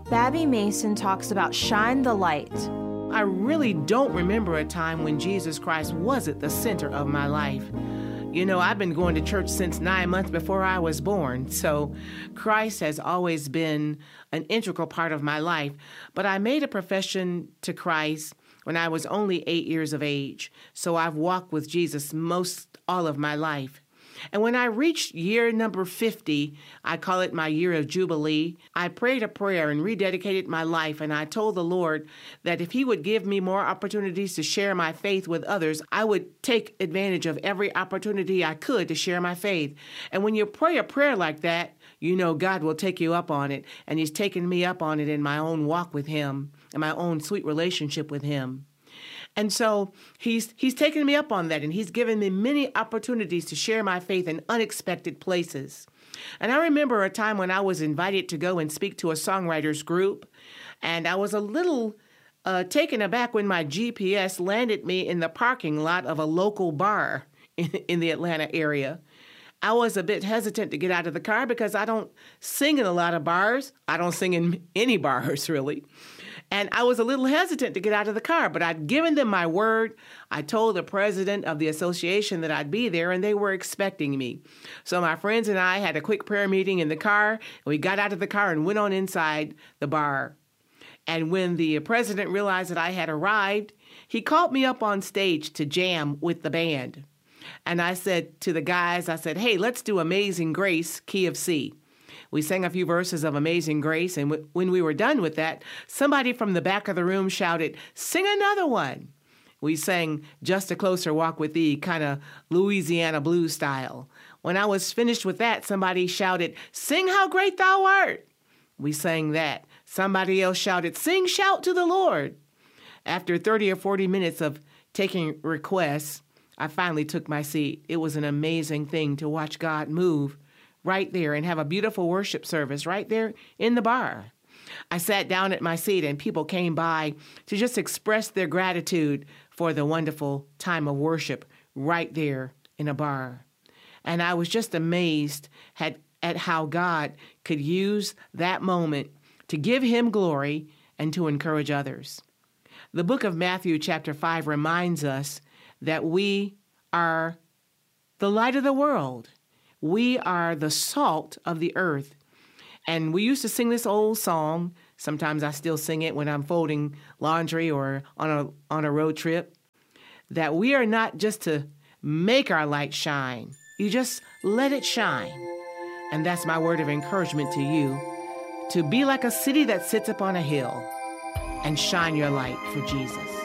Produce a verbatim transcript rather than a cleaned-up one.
Babby Mason talks about Shine the Light. I really don't remember a time when Jesus Christ was at the center of my life. You know, I've been going to church since nine months before I was born, so Christ has always been an integral part of my life. But I made a profession to Christ when I was only eight years of age, so I've walked with Jesus most all of my life. And when I reached year number fifty, I call it my year of Jubilee, I prayed a prayer and rededicated my life, and I told the Lord that if He would give me more opportunities to share my faith with others, I would take advantage of every opportunity I could to share my faith. And when you pray a prayer like that, you know God will take you up on it, and He's taken me up on it in my own walk with Him and my own sweet relationship with Him. And so he's he's taken me up on that, and he's given me many opportunities to share my faith in unexpected places. And I remember a time when I was invited to go and speak to a songwriters group, and I was a little uh, taken aback when my G P S landed me in the parking lot of a local bar in, in the Atlanta area. I was a bit hesitant to get out of the car because I don't sing in a lot of bars. I don't sing in any bars, really. And I was a little hesitant to get out of the car, but I'd given them my word. I told the president of the association that I'd be there, and they were expecting me. So my friends and I had a quick prayer meeting in the car, and we got out of the car and went on inside the bar. And when the president realized that I had arrived, he called me up on stage to jam with the band. And I said to the guys, I said, hey, let's do Amazing Grace, key of C. We sang a few verses of Amazing Grace, and w- when we were done with that, somebody from the back of the room shouted, sing another one. We sang Just a Closer Walk with Thee, kind of Louisiana blues style. When I was finished with that, somebody shouted, sing How Great Thou Art. We sang that. Somebody else shouted, sing Shout to the Lord. After thirty or forty minutes of taking requests, I finally took my seat. It was an amazing thing to watch God move right there and have a beautiful worship service right there in the bar. I sat down at my seat, and people came by to just express their gratitude for the wonderful time of worship right there in a bar. And I was just amazed at, at how God could use that moment to give Him glory and to encourage others. The book of Matthew chapter five reminds us that we are the light of the world. We are the salt of the earth. And we used to sing this old song. Sometimes I still sing it when I'm folding laundry or on a on a road trip. That we are not just to make our light shine. You just let it shine. And that's my word of encouragement to you. To be like a city that sits upon a hill and shine your light for Jesus.